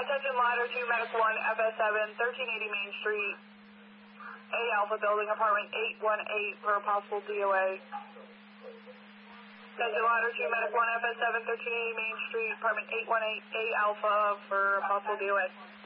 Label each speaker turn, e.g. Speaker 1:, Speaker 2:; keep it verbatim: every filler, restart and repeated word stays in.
Speaker 1: attention ladder two, medic one, F S seven, thirteen eighty Main Street, A Alpha building, apartment eight one eight for a possible D O A. Attention ladder two, medic one, F S seven, thirteen eighty Main Street, apartment eight one eight, A Alpha for a possible D O A.